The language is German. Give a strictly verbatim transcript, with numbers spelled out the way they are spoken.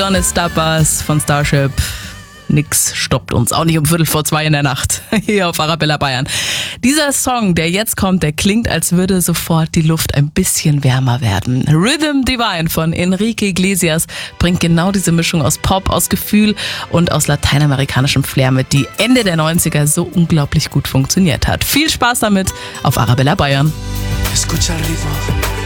Gonna Stop Us von Starship. Nix stoppt uns, auch nicht um Viertel vor zwei in der Nacht, hier auf Arabella Bayern. Dieser Song, der jetzt kommt, der klingt, als würde sofort die Luft ein bisschen wärmer werden. Rhythm Divine von Enrique Iglesias bringt genau diese Mischung aus Pop, aus Gefühl und aus lateinamerikanischem Flair mit, die Ende der neunziger so unglaublich gut funktioniert hat. Viel Spaß damit auf Arabella Bayern. Escucha el ritmo.